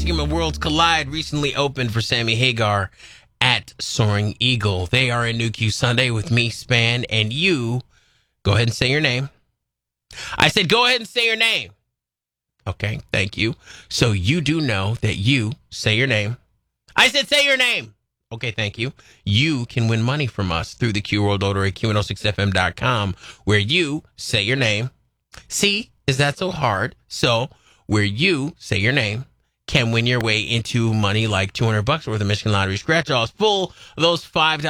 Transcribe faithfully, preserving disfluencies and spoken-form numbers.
Michigan when Worlds Collide recently opened for Sammy Hagar at Soaring Eagle. They are in New Q Sunday with me, Span, and you. Go ahead and say your name. I said go ahead and say your name. Okay, thank you. So you do know that you say your name. I said say your name. Okay, thank you. You can win money from us through the Q World Order at Q one oh six F M dot com, where you say your name. See, is that so hard? So, where you say your name can win your way into money like two hundred bucks worth of Michigan Lottery scratch-offs, full of those five dollars